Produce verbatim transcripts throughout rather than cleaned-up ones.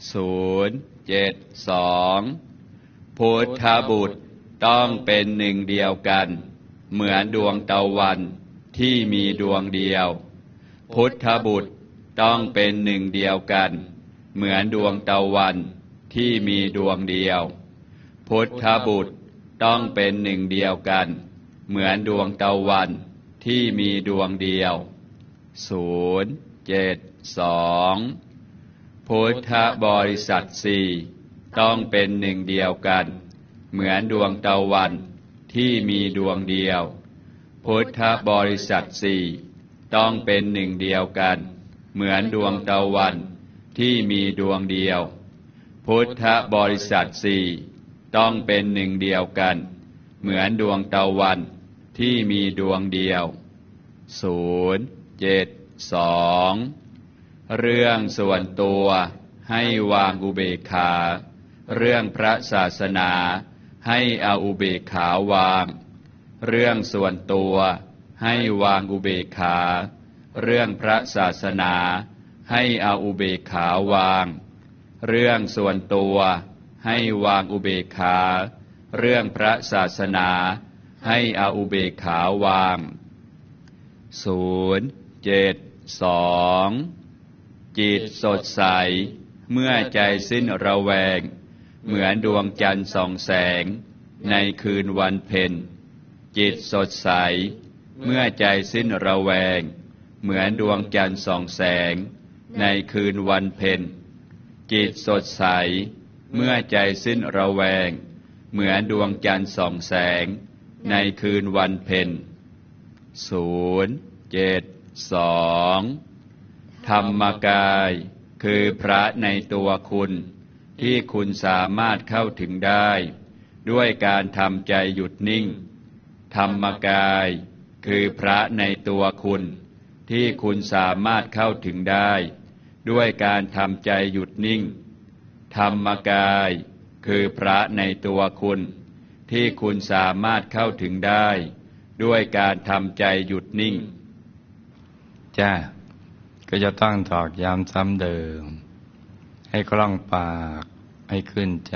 ศูนย์เจ็ดสองพุทธบุตรต้องเป็นหนึ่งเดียวกันเหมือนดวงตะวันที่มีดวงเดียวพุทธบุตรต้องเป็นหนึ่งเดียวกันเหมือนดวงตะวันที่มีดวงเดียวพุทธบุตรต้องเป็นหนึ่งเดียวกันเหมือนดวงตะวันที่มีดวงเดียวศูนย์เจ็ดสองพุทธบริษัทสี่ต้องเป็นหนึ่งเดียวกันเหมือนดวงตะวันที่มีดวงเดียวพุทธบริษัทสี่ต้องเป็นหนึ่งเดียวกันเหมือนดวงตะวันที่มีดวงเดียวพุทธบริษัทสี่ต้องเป็นหนึ่งเดียวกันเหมือนดวงตะวันที่มีดวงเดียวศูนย์เจ็ดสองเรื่องส่วนตัวให้วางอุเบกขาเรื่องพระศาสนาให้เอาอุเบกขาวางเรื่องส่วนตัวให้วางอุเบกขาเรื่องพระศาสนาให้เอาอุเบกขาวางเรื่องส่วนตัวให้วางอุเบกขาเรื่องพระศาสนาให้เอาอุเบกขาวางศูนย์เจ็ดสองจิตสดใสเมื่อใจสิ้นระแวงเหมือนดวงจันทร์ส่องแสงในคืนวันเพ็ญจิตสดใสเมื่อใจสิ้นระแวงเหมือนดวงจันทร์ส่องแสงในคืนวันเพ็ญจิตสดใสเมื่อใจสิ้นระแวงเหมือนดวงจันทร์ส่องแสงในคืนวันเพ็ญศูนย์เจ็ดสองธรรมกายคือพระในตัวคุณที่คุณสามารถเข้าถึงได้ด้วยการทำใจหยุดนิ่งธรรมกายคือพระในตัวคุณที่คุณสามารถเข้าถึงได้ด้วยการทำใจหยุดนิ่งธรรมกายคือพระในตัวคุณที่คุณสามารถเข้าถึงได้ด้วยการทำใจหยุดนิ่งจ้าก็จะต้องตอกย้ำซ้ำเดิมให้คล่องปากให้ขึ้นใจ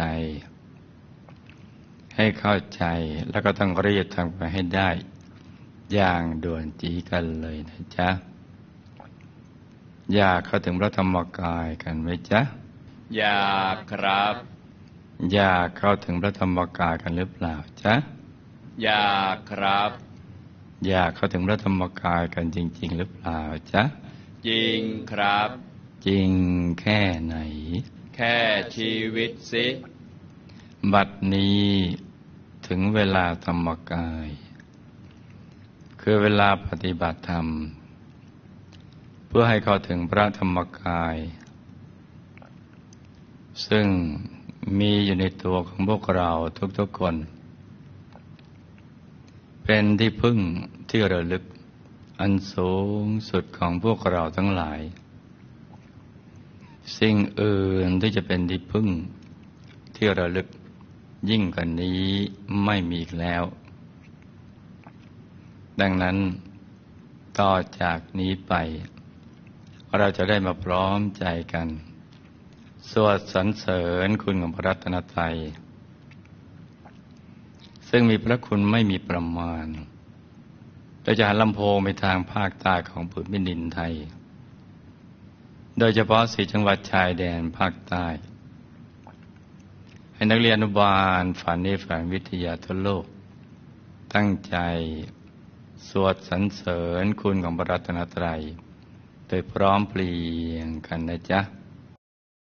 ให้เข้าใจแล้วก็ต้องรีบทำไปให้ได้อย่างด่วนจีกันเลยนะจ๊ะอยากเข้าถึงพระธรรมกายกันไหมจ๊ะอยากครับอยากเข้าถึงพระธรรมกายกันหรือเปล่าจ๊ะอยากครับอยากเข้าถึงพระธรรมกายกันจริงๆหรือเปล่าจ๊ะจริงครับจริงแค่ไหนแค่ชีวิตสิบัดนี้ถึงเวลาธรรมกายคือเวลาปฏิบัติธรรมเพื่อให้เข้าถึงพระธรรมกายซึ่งมีอยู่ในตัวของพวกเราทุกๆคนเป็นที่พึ่งที่ระลึกอันสูงสุดของพวกเราทั้งหลายสิ่งอื่นที่จะเป็นที่พึ่งที่ระลึกยิ่งกว่านี้ไม่มีอีกแล้วดังนั้นต่อจากนี้ไปเราจะได้มาพร้อมใจกันสวดสรรเสริญคุณของพระรัตนตรัยซึ่งมีพระคุณไม่มีประมาณเราจะหันลำโพงไปทางภาคใต้ของผืนแผ่นดินไทยโดยเฉพาะสี่จังหวัดชายแดนภาคใต้ให้นักเรียนอนุบาลฝันในฝันวิทยาทั่วโลกตั้งใจสวดสรรเสริญคุณของพระรัตนตรัยโดยพร้อมเพรียงกันนะจ๊ะ